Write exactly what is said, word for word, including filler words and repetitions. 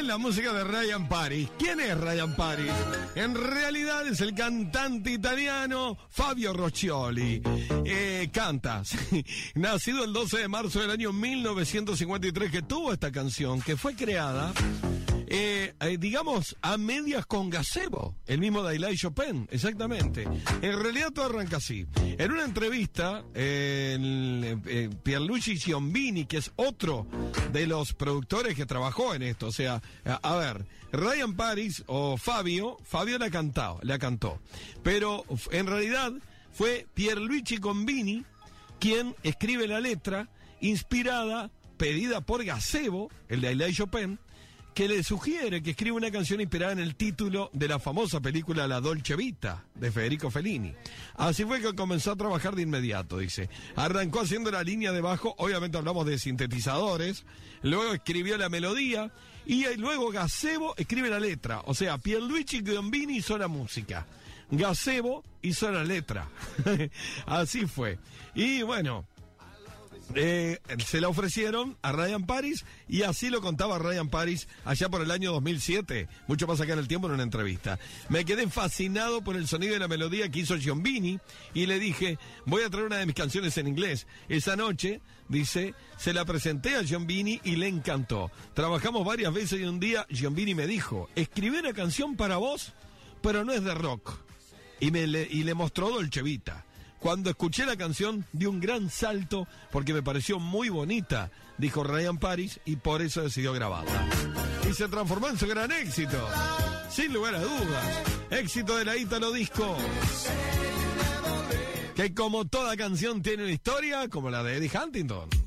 es la música de Ryan Paris. ¿Quién es Ryan Paris? En realidad es el cantante italiano Fabio Roccioli. Eh, canta, sí. Nacido el doce de marzo del año mil novecientos cincuenta y tres, que tuvo esta canción, que fue creada, eh, eh, digamos, a medias con Gazebo, el mismo Dalai Chopin, exactamente. En realidad todo arranca así. En una entrevista, eh, el, eh, Pierluigi Giombini, que es otro de los productores que trabajó en esto, o sea, a, a ver, Ryan Paris o Fabio, Fabio la cantó, la cantó, pero en realidad fue Pierluigi Giombini quien escribe la letra, inspirada, pedida por Gazebo, el de Dalai Chopin, que le sugiere que escriba una canción inspirada en el título de la famosa película La Dolce Vita, de Federico Fellini. Así fue que comenzó a trabajar de inmediato, dice. Arrancó haciendo la línea de bajo, obviamente hablamos de sintetizadores, luego escribió la melodía, y luego Gazebo escribe la letra. O sea, Pierluigi Giombini hizo la música, Gazebo hizo la letra. Así fue. Y bueno... Eh, se la ofrecieron a Ryan Paris y así lo contaba Ryan Paris allá por el año dos mil siete, mucho más acá en el tiempo, en una entrevista. Me quedé fascinado por el sonido y la melodía que hizo Giombini y le dije, voy a traer una de mis canciones en inglés. Esa noche, dice, se la presenté a Giombini y le encantó. Trabajamos varias veces y un día Giombini me dijo, escribí una canción para vos, pero no es de rock. Y, me le, y le mostró Dolce Vita. Cuando escuché la canción, di un gran salto porque me pareció muy bonita, dijo Ryan Paris, y por eso decidió grabarla. Y se transformó en su gran éxito, sin lugar a dudas. Éxito de la Italo Disco, que como toda canción tiene una historia, como la de Eddie Huntington.